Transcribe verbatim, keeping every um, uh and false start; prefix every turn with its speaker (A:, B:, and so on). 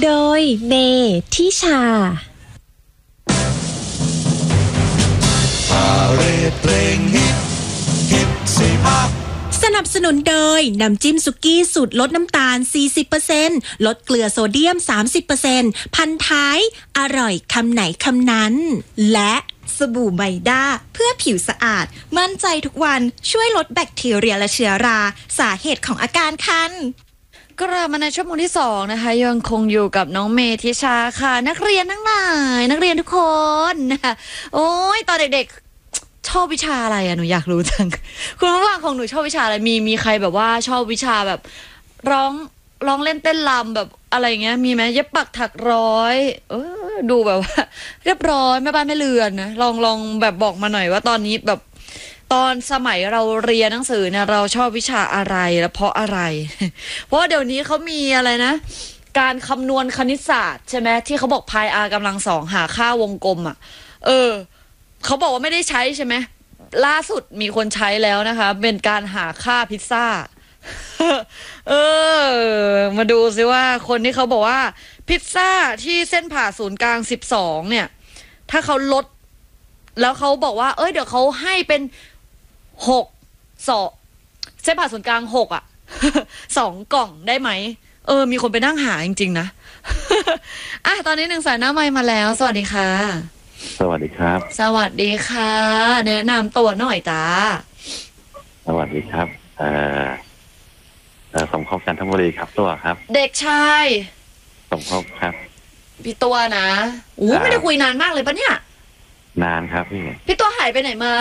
A: โดยเมทิชา
B: พาเรดเพลงฮิตฮิตสิภาค
A: สนับสนุนโดยน้ำจิ้มสุกี้สูตรลดน้ำตาล สี่สิบเปอร์เซ็นต์ ลดเกลือโซเดียม สามสิบเปอร์เซ็นต์ พันท้ายอร่อยคำไหนคำนั้นและ
C: สบู่ไบด้าเพื่อผิวสะอาดมั่นใจทุกวันช่วยลดแบคทีเรียและเชื้อราสาเหตุของอาการคัน
D: กลับมาในชั่วโมงที่สองนะคะยังคงอยู่กับน้องเมธิชาค่ะนักเรียนทั้งหลายนักเรียนทุกคนนะคะโอ้ยตอนเด็กๆชอบวิชาอะไรอะหนูอยากรู้จังคุณผู้ฟังของหนูชอบวิชาอะไรมีมีใครแบบว่าชอบวิชาแบบร้องร้องเล่นเต้นรำแบบอะไรเงี้ยมีไหมเย็บปักถักร้อยเออดูแบบว่าเรียบร้อยแม่บ้านแม่เรือนนะลองลองแบบบอกมาหน่อยว่าตอนนี้แบบตอนสมัยเราเรียนหนังสือเนี่ยเราชอบวิชาอะไรและเพราะอะไรเพราะเดี๋ยวนี้เขามีอะไรนะการคำนวณคณิตศาสตร์ใช่ไหมที่เขาบอกพายอากำลังสองหาค่าวงกลมอ่ะเออเขาบอกว่าไม่ได้ใช้ใช่ไหมล่าสุดมีคนใช้แล้วนะคะเป็นการหาค่าพิซซ่าเออมาดูซิว่าคนที่เขาบอกว่าพิซซ่าที่เส้นผ่าศูนย์กลางสิบสองเนี่ยถ้าเขาลดแล้วเขาบอกว่าเอ้ยเดี๋ยวเขาให้เป็นหกสองเส้นผ่าศูนย์กลางหกอ่ะสองกล่องได้ไหมเออมีคนไปนั่งหาจริงๆนะ อ่ะตอนนี้หนึ่งสายหน้าไมค์มาแล้วสวัสดีค่ะ
E: สวัสดีครับ
D: สวัสดีค่ะแนะนำตัวหน่อยจ้า
E: สวัสดีครับเอ่อเอ่อสมภพจันทบุรีครับตัวครับ
D: เด็กชาย
E: สมภพครับ
D: พี่ตัวนะอู้ไม่ได้คุยนานมากเลยปะเนี่ย
E: นานครับพี่
D: พี่ตัวหายไปไหนมา